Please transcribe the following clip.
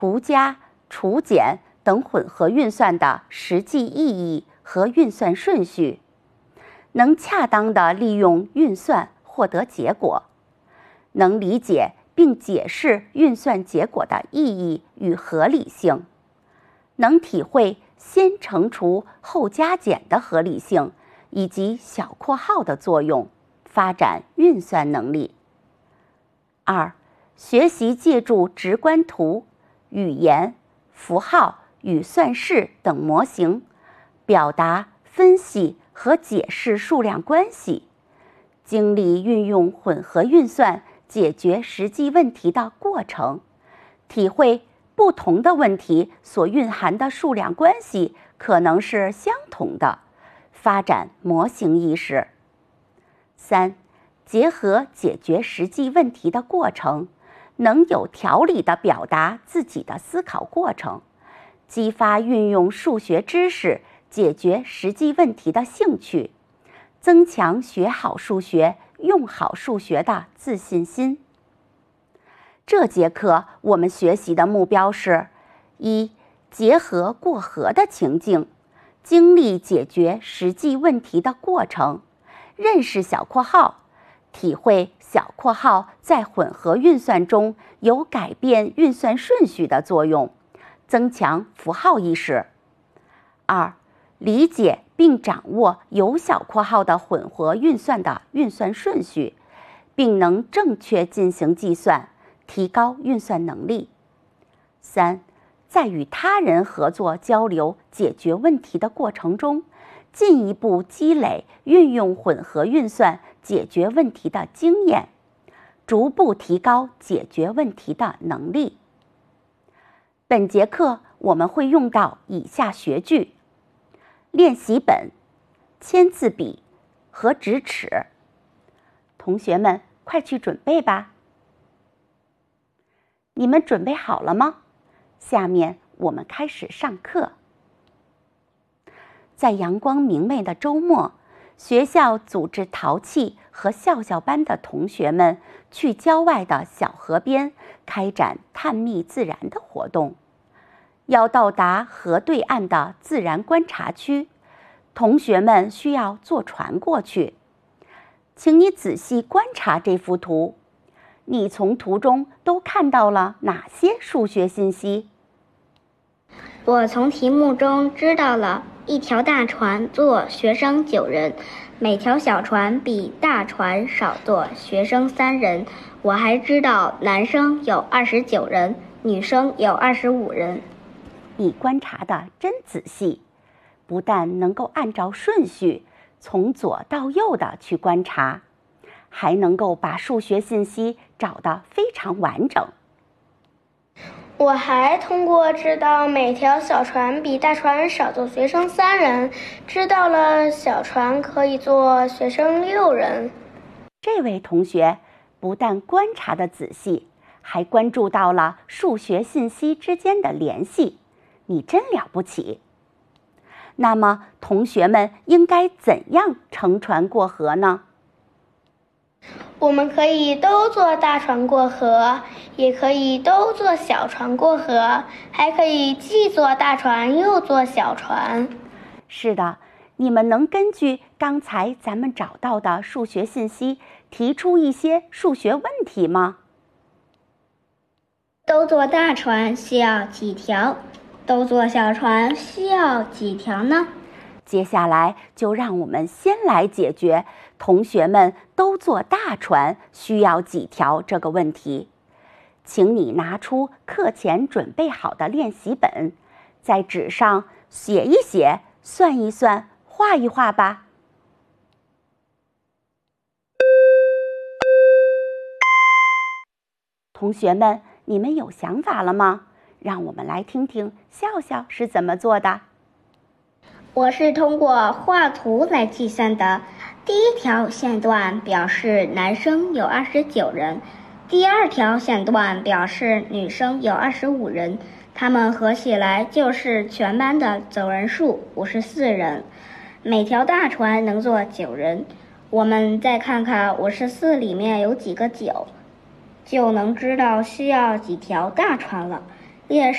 除加、除减等混合运算的实际意义和运算顺序，能恰当地利用运算获得结果，能理解并解释运算结果的意义与合理性，能体会先乘除后加减的合理性以及小括号的作用，发展运算能力。2、学习借助直观图、语言、符号与算式等模型，表达、分析和解释数量关系，经历运用混合运算解决实际问题的过程，体会不同的问题所蕴含的数量关系可能是相同的，发展模型意识。3、结合解决实际问题的过程，能有条理地表达自己的思考过程，激发运用数学知识解决实际问题的兴趣，增强学好数学、用好数学的自信心。这节课我们学习的目标是：一、结合过河的情境，经历解决实际问题的过程，认识小括号，体会小括号在混合运算中有改变运算顺序的作用，增强符号意识。2、理解并掌握有小括号的混合运算的运算顺序，并能正确进行计算，提高运算能力。3、在与他人合作交流解决问题的过程中，进一步积累运用混合运算解决问题的经验，逐步提高解决问题的能力。本节课我们会用到以下学具：练习本、签字笔和直尺。同学们，快去准备吧！你们准备好了吗？下面我们开始上课。在阳光明媚的周末，学校组织淘气和笑笑班的同学们去郊外的小河边开展探秘自然的活动。要到达河对岸的自然观察区，同学们需要坐船过去。请你仔细观察这幅图，你从图中都看到了哪些数学信息？ 我从题目中知道了一条大船坐学生9人，每条小船比大船少坐学生3人。我还知道男生有29人，女生有25人。 你观察得真仔细，不但能够按照顺序从左到右的去观察，还能够把数学信息找得非常完整。 我还通过知道每条小船比大船少坐学生3人，知道了小船可以坐学生6人。 这位同学不但观察得仔细，还关注到了数学信息之间的联系，你真了不起。那么，同学们应该怎样乘船过河呢？ 我们可以都坐大船过河，也可以都坐小船过河，还可以既坐大船又坐小船。 是的，你们能根据刚才咱们找到的数学信息提出一些数学问题吗？ 都坐大船需要几条？都坐小船需要几条呢？ 接下来就让我们先来解决同学们都坐大船需要几条这个问题。请你拿出课前准备好的练习本，在纸上写一写，算一算，画一画吧。同学们，你们有想法了吗？让我们来听听笑笑是怎么做的。 我是通过画图来计算的。第一条线段表示男生有29人，第二条线段表示女生有25人，他们合起来就是全班的总人数54人。每条大船能坐9人，我们再看看54里面有几个9，就能知道需要几条大船了。列